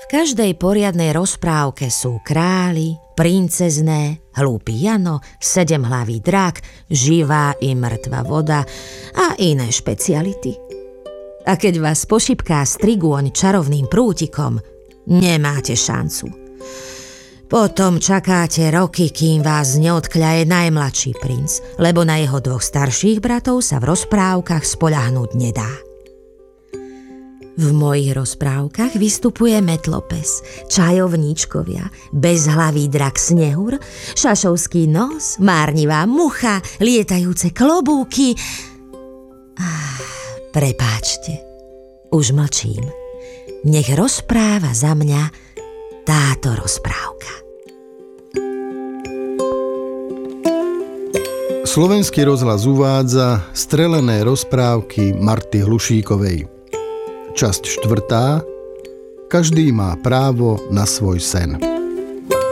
V každej poriadnej rozprávke sú králi, princezné, hlúpy Jano, 7hlavý drak, živá i mŕtva voda a iné špeciality. A keď vás pošipká strigôň čarovným prútikom, nemáte šancu. Potom čakáte roky, kým vás neodkľaje najmladší princ, lebo na jeho 2 starších bratov sa v rozprávkach spoľahnúť nedá. V mojich rozprávkach vystupuje metlopes, čajovníčkovia, bezhlavý drak Snehur, šašovský nos, márnivá mucha, lietajúce klobúky. Prepáčte, už mlčím. Nech rozpráva za mňa táto rozprávka. Slovenský rozhlas uvádza strelené rozprávky Marty Hlušíkovej. Časť 4. Každý má právo na svoj sen.